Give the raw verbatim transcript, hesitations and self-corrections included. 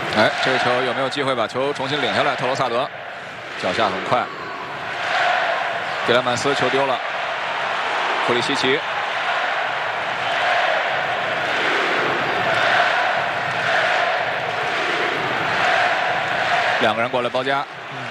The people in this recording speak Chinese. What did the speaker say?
哎，这个球有没有机会把球重新领下来？特罗萨德脚下很快，蒂勒曼斯球丢了，库里西奇。 两个人过来包夹，